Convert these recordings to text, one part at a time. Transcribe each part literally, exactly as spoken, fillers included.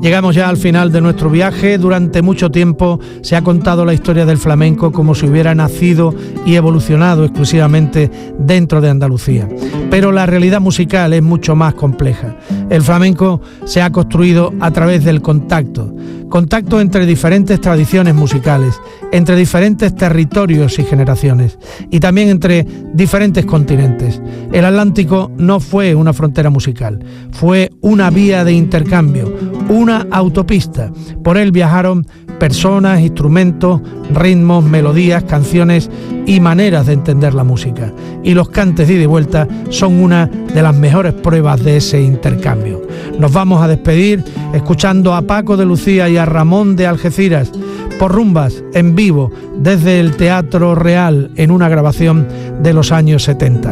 Llegamos ya al final de nuestro viaje. Durante mucho tiempo se ha contado la historia del flamenco como si hubiera nacido y evolucionado exclusivamente dentro de Andalucía. Pero la realidad musical es mucho más compleja. El flamenco se ha construido a través del contacto, contacto entre diferentes tradiciones musicales, entre diferentes territorios y generaciones, y también entre diferentes continentes. El Atlántico no fue una frontera musical, fue una vía de intercambio, una autopista. Por él viajaron personas, instrumentos, ritmos, melodías, canciones y maneras de entender la música. Y los cantes de ida y vuelta son una de las mejores pruebas de ese intercambio. Nos vamos a despedir escuchando a Paco de Lucía y a Ramón de Algeciras por rumbas en vivo desde el Teatro Real en una grabación de los años setenta.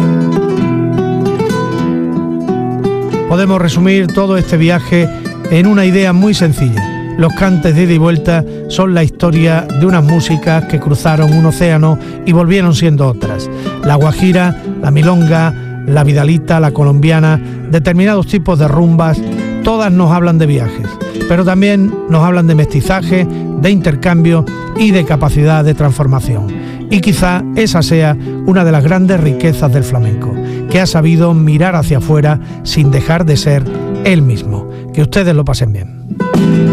Podemos resumir todo este viaje en una idea muy sencilla. Los cantes de ida y vuelta son la historia de unas músicas que cruzaron un océano y volvieron siendo otras. La guajira, la milonga, la vidalita, la colombiana, determinados tipos de rumbas, todas nos hablan de viajes, pero también nos hablan de mestizaje, de intercambio y de capacidad de transformación. Y quizá esa sea una de las grandes riquezas del flamenco, que ha sabido mirar hacia afuera sin dejar de ser él mismo. Que ustedes lo pasen bien.